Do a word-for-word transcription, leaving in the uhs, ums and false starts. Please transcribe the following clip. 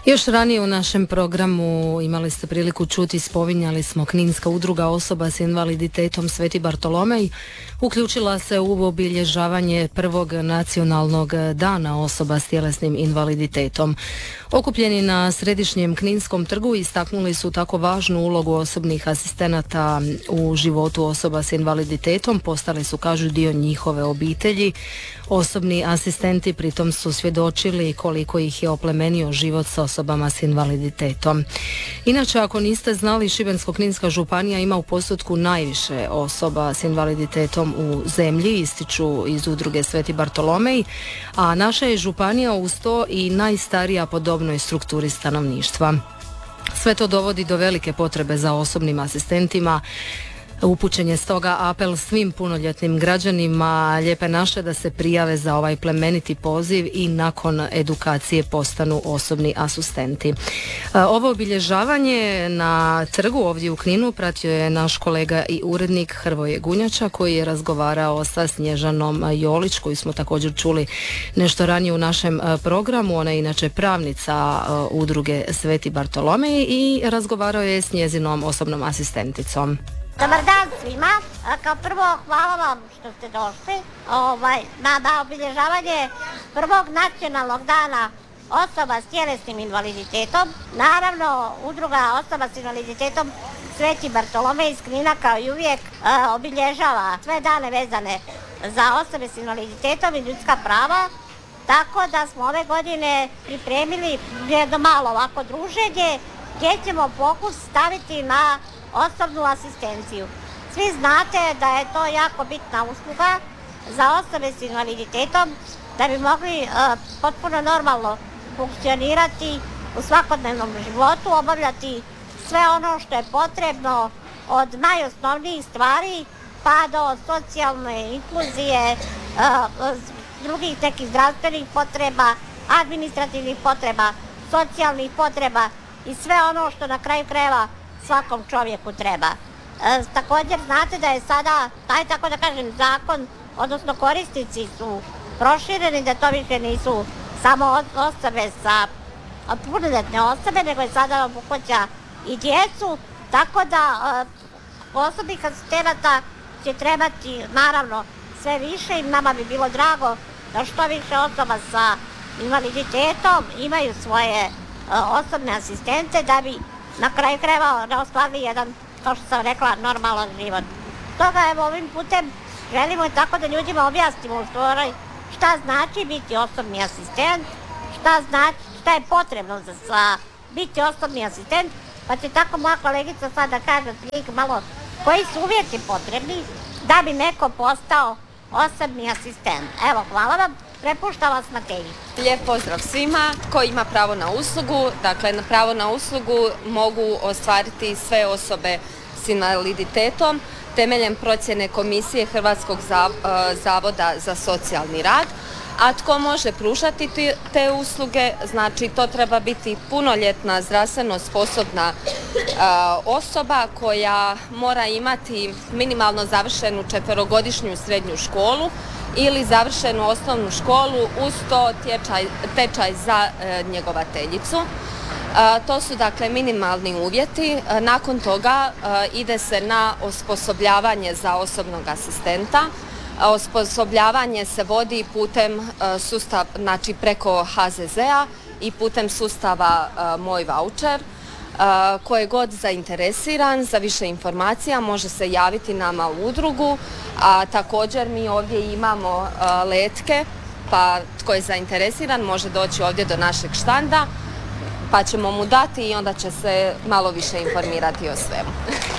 Još ranije u našem programu imali ste priliku čuti, spominjali smo Kninska udruga osoba s invaliditetom Sveti Bartolomej uključila se u obilježavanje prvog nacionalnog dana osoba s tjelesnim invaliditetom. Okupljeni na središnjem Kninskom trgu istaknuli su tako važnu ulogu osobnih asistenata u životu osoba s invaliditetom, postali su, kažu, dio njihove obitelji. Osobni asistenti pritom su svjedočili koliko ih je oplemenio život sa osobama s invaliditetom. Inače, ako niste znali, Šibensko-kninska županija ima u postotku najviše osoba s invaliditetom u zemlji, ističu iz udruge Sveti Bartolomej, a naša je županija uz to i najstarija po dobnoj strukturi stanovništva. Sve to dovodi do velike potrebe za osobnim asistentima. Upućen je stoga apel svim punoljetnim građanima Lijepe naše da se prijave za ovaj plemeniti poziv i nakon edukacije postanu osobni asistenti. Ovo obilježavanje na trgu ovdje u Kninu pratio je naš kolega i urednik Hrvoje Gunjača, koji je razgovarao sa Snježanom Jolić, koju smo također čuli nešto ranije u našem programu. Ona je inače pravnica udruge Sveti Bartolomej i razgovarao je s njezinom osobnom asistenticom. Dobar dan svima. Kao prvo, hvala vam što ste došli ovaj, na, na obilježavanje prvog nacionalnog dana osoba s tjelesnim invaliditetom. Naravno, udruga osoba s invaliditetom Sveti Bartolomej iz Knina kao i uvijek a, obilježava sve dane vezane za osobe s invaliditetom i ljudska prava. Tako da smo ove godine pripremili jedno malo ovako druženje gdje ćemo fokus staviti na osobnu asistenciju. Svi znate da je to jako bitna usluga za osobe s invaliditetom da bi mogli uh, potpuno normalno funkcionirati u svakodnevnom životu, obavljati sve ono što je potrebno od najosnovnijih stvari pa do socijalne inkluzije, uh, drugih nekih zdravstvenih potreba, administrativnih potreba, socijalnih potreba i sve ono što na kraju krajeva svakom čovjeku treba. E, također znate da je sada, taj tako da kažem, zakon, odnosno korisnici su prošireni, da to više nisu samo osobe sa punoljetne osobe, nego je sada obuhvaća i djecu, tako da e, osobnih asistenata će trebati naravno sve više i nama bi bilo drago da što više osoba sa invaliditetom imaju svoje e, osobne asistente da bi na kraju krajeva da ostvarili jedan, kao što sam rekla, normalan život. Stoga evo ovim putem želimo tako da ljudima objasnimo šta znači biti osobni asistent, šta znači, šta je potrebno za, za biti osobni asistent, pa će tako moja kolegica sada kaže malo koji su uvjeti potrebni da bi neko postao osobni asistent. Evo, hvala vam. Prepuštam vas Mateji. Lijep pozdrav svima. Ko ima pravo na uslugu? Dakle, na pravo na uslugu mogu ostvariti sve osobe s invaliditetom temeljem procjene komisije Hrvatskog zavoda za socijalni rad. A tko može pružati te usluge? Znači, to treba biti punoljetna, zdravstveno sposobna osoba koja mora imati minimalno završenu četverogodišnju srednju školu ili završenu osnovnu školu uz to tečaj, tečaj za e, njegovateljicu. E, to su dakle minimalni uvjeti. E, nakon toga e, ide se na osposobljavanje za osobnog asistenta. E, osposobljavanje se vodi putem e, sustav, znači preko H Z Z-a i putem sustava e, Moj vaučer. Ko je god zainteresiran za više informacija može se javiti nama u udrugu, a također mi ovdje imamo letke, pa tko je zainteresiran može doći ovdje do našeg štanda pa ćemo mu dati i onda će se malo više informirati o svemu.